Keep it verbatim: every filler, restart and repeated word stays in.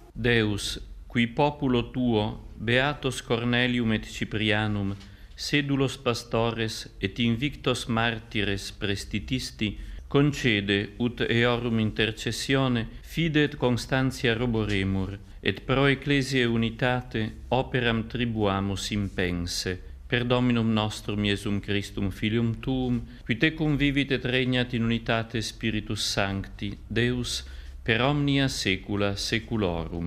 Deus, qui populo tuo, beatos Cornelium et Ciprianum, sedulos pastores et invictos martires prestitisti, concede ut eorum intercessione fide et constantia roboremur, et pro ecclesiae unitate operam tribuamus impense. Per Dominum nostrum Iesum Christum Filium Tuum, qui tecum vivit et regnat in unitate Spiritus Sancti, Deus, per omnia saecula saeculorum.